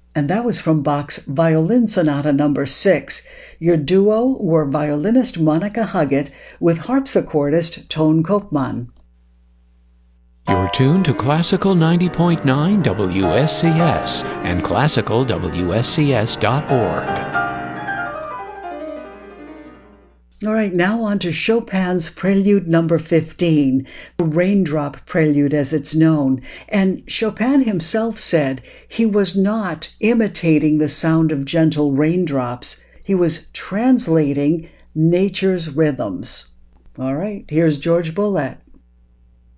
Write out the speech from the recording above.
And that was from Bach's Violin Sonata No. 6. Your duo were violinist Monica Huggett with harpsichordist Tone Kopman. You're tuned to Classical 90.9 WSCS and classicalwscs.org. All right, now on to Chopin's Prelude No. 15, the Raindrop Prelude as it's known. And Chopin himself said he was not imitating the sound of gentle raindrops. He was translating nature's rhythms. All right, here's George Bollette.